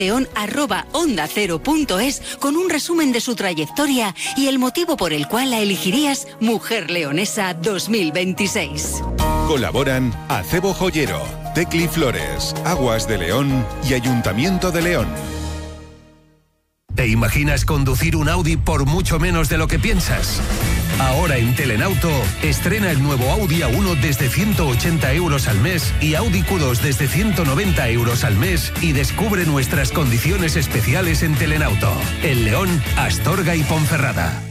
león@ondacero.es con un resumen de su trayectoria y el motivo por el cual la elegirías Mujer Leonesa 2026. Colaboran Acebo Joyero, Tecli Flores, Aguas de León y Ayuntamiento de León. ¿Te imaginas conducir un Audi por mucho menos de lo que piensas? Ahora en Telenauto, estrena el nuevo Audi A1 desde 180 euros al mes y Audi Q2 desde 190 euros al mes y descubre nuestras condiciones especiales en Telenauto, en León, Astorga y Ponferrada.